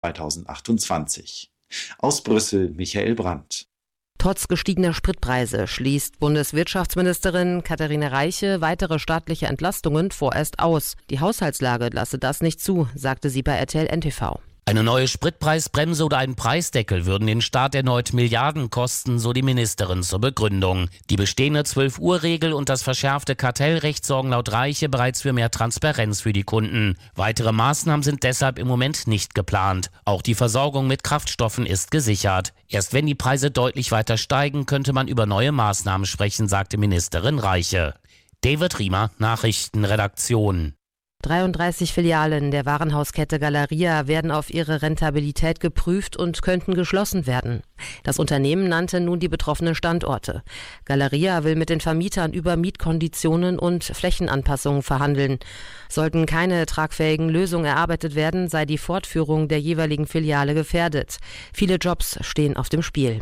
2028. Aus Brüssel Michael Brandt. Trotz gestiegener Spritpreise schließt Bundeswirtschaftsministerin Katharina Reiche weitere staatliche Entlastungen vorerst aus. Die Haushaltslage lasse das nicht zu, sagte sie bei RTL NTV. Eine neue Spritpreisbremse oder ein Preisdeckel würden den Staat erneut Milliarden kosten, so die Ministerin zur Begründung. Die bestehende 12-Uhr-Regel und das verschärfte Kartellrecht sorgen laut Reiche bereits für mehr Transparenz für die Kunden. Weitere Maßnahmen sind deshalb im Moment nicht geplant. Auch die Versorgung mit Kraftstoffen ist gesichert. Erst wenn die Preise deutlich weiter steigen, könnte man über neue Maßnahmen sprechen, sagte Ministerin Reiche. David Riemer, Nachrichtenredaktion. 33 Filialen der Warenhauskette Galeria werden auf ihre Rentabilität geprüft und könnten geschlossen werden. Das Unternehmen nannte nun die betroffenen Standorte. Galeria will mit den Vermietern über Mietkonditionen und Flächenanpassungen verhandeln. Sollten keine tragfähigen Lösungen erarbeitet werden, sei die Fortführung der jeweiligen Filiale gefährdet. Viele Jobs stehen auf dem Spiel.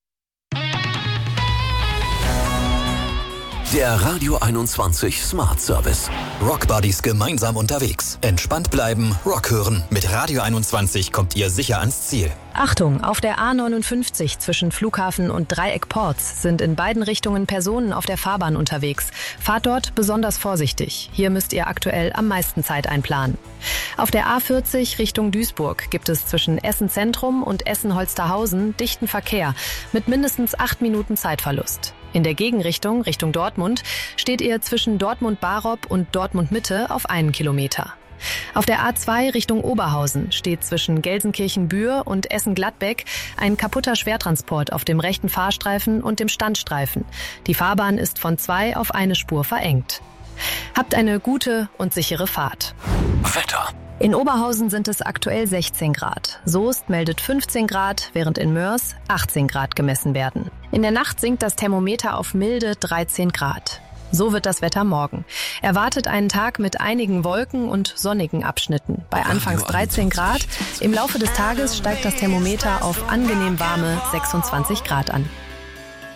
Der Radio 21 Smart Service. Rock Buddies gemeinsam unterwegs. Entspannt bleiben, Rock hören. Mit Radio 21 kommt ihr sicher ans Ziel. Achtung, auf der A59 zwischen Flughafen und Dreieck Ports sind in beiden Richtungen Personen auf der Fahrbahn unterwegs. Fahrt dort besonders vorsichtig. Hier müsst ihr aktuell am meisten Zeit einplanen. Auf der A40 Richtung Duisburg gibt es zwischen Essen Zentrum und Essen-Holsterhausen dichten Verkehr mit mindestens 8 Minuten Zeitverlust. In der Gegenrichtung, Richtung Dortmund, steht ihr zwischen Dortmund-Barop und Dortmund-Mitte auf 1 Kilometer. Auf der A2 Richtung Oberhausen steht zwischen Gelsenkirchen-Bühr und Essen-Gladbeck ein kaputter Schwertransport auf dem rechten Fahrstreifen und dem Standstreifen. Die Fahrbahn ist von 2 auf 1 Spur verengt. Habt eine gute und sichere Fahrt. Wetter. In Oberhausen sind es aktuell 16 Grad. Soest meldet 15 Grad, während in Mörs 18 Grad gemessen werden. In der Nacht sinkt das Thermometer auf milde 13 Grad. So wird das Wetter morgen. Erwartet einen Tag mit einigen Wolken und sonnigen Abschnitten. Bei anfangs 13 Grad. Im Laufe des Tages steigt das Thermometer auf angenehm warme 26 Grad an.